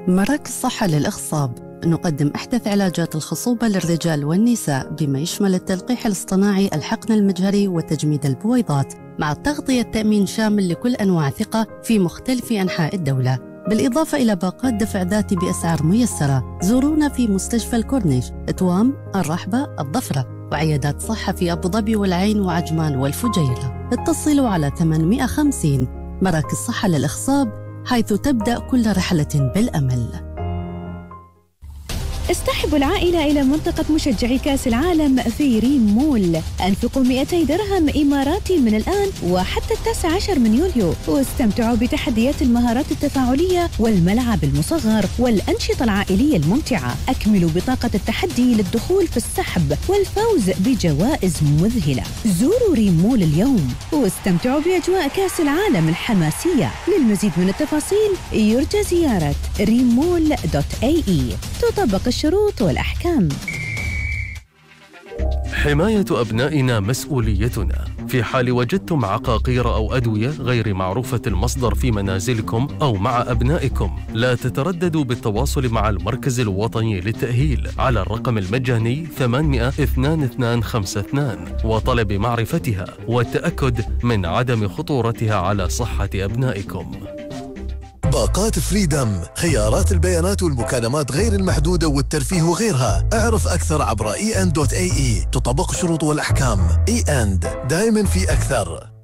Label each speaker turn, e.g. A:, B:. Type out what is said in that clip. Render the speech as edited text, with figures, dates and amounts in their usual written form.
A: مراكز صحة للإخصاب نقدم أحدث علاجات الخصوبة للرجال والنساء بما يشمل التلقيح الاصطناعي، الحقن المجهري وتجميد البويضات، مع التغطية التأمين شامل لكل أنواع ثقة في مختلف أنحاء الدولة، بالإضافة إلى باقات دفع ذاتي بأسعار ميسرة. زورونا في مستشفى الكورنيش، توام، الرحبة، الضفرة، وعيادات صحة في أبو ظبي والعين وعجمان والفجيرة. اتصلوا على 850. مراكز صحة للإخصاب، حيث تبدأ كل رحلة بالأمل.
B: استحبوا العائلة إلى منطقة مشجعي كأس العالم في ريم مول. أنفقوا 200 درهم إماراتي من الآن وحتى 19 من يوليو، واستمتعوا بتحديات المهارات التفاعلية والملعب المصغر والأنشطة العائلية الممتعة. أكملوا بطاقة التحدي للدخول في السحب والفوز بجوائز مذهلة. زوروا ريم مول اليوم واستمتعوا بأجواء كأس العالم الحماسية. للمزيد من التفاصيل يرجى زيارة rimmall.ae. تطبق الشروط والأحكام.
C: حماية أبنائنا مسؤوليتنا. في حال وجدتم عقاقير أو أدوية غير معروفة المصدر في منازلكم أو مع أبنائكم، لا تترددوا بالتواصل مع المركز الوطني للتأهيل على الرقم المجاني 800-2252 وطلب معرفتها والتأكد من عدم خطورتها على صحة أبنائكم.
D: باقات فريدم، خيارات البيانات والمكالمات غير المحدودة والترفيه وغيرها. اعرف أكثر عبر en.ae. تطبق الشروط والأحكام. en دائما في أكثر.